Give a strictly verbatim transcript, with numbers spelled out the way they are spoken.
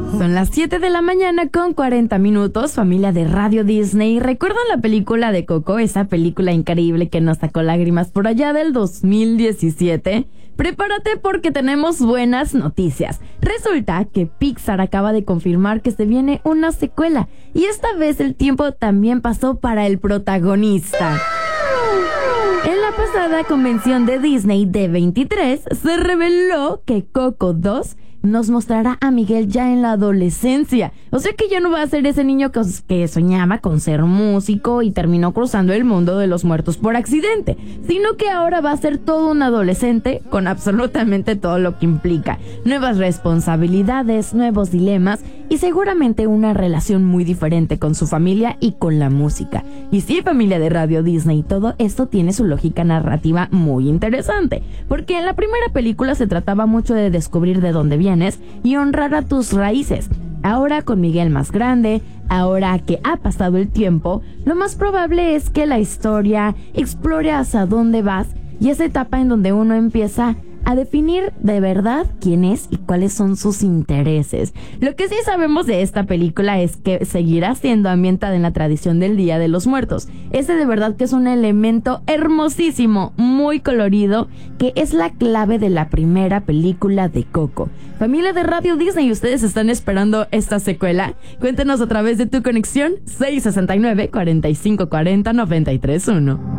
Son las siete de la mañana con cuarenta minutos, familia de Radio Disney. ¿Recuerdan la película de Coco? Esa película increíble que nos sacó lágrimas por allá del dos mil diecisiete. Prepárate porque tenemos buenas noticias. Resulta que Pixar acaba de confirmar que se viene una secuela. Y esta vez el tiempo también pasó para el protagonista. En la pasada convención de Disney D veintitrés se reveló que Coco dos nos mostrará a Miguel ya en la adolescencia. O sea que ya no va a ser ese niño que, que soñaba con ser músico y terminó cruzando el mundo de los muertos por accidente, sino que ahora va a ser todo un adolescente con absolutamente todo lo que implica. Nuevas responsabilidades, nuevos dilemas y seguramente una relación muy diferente con su familia y con la música. Y sí, familia de Radio Disney, todo esto tiene su lógica narrativa muy interesante, porque en la primera película se trataba mucho de descubrir de dónde vienes y honrar a tus raíces. Ahora con Miguel más grande, ahora que ha pasado el tiempo, lo más probable es que la historia explore hacia dónde vas y esa etapa en donde uno empieza a definir de verdad quién es y cuáles son sus intereses. Lo que sí sabemos de esta película es que seguirá siendo ambientada en la tradición del Día de los Muertos. Ese de verdad que es un elemento hermosísimo, muy colorido, que es la clave de la primera película de Coco. Familia de Radio Disney, ¿ustedes están esperando esta secuela? Cuéntanos a través de tu conexión seis sesenta y nueve, cuarenta y cinco cuarenta, noventa y tres uno.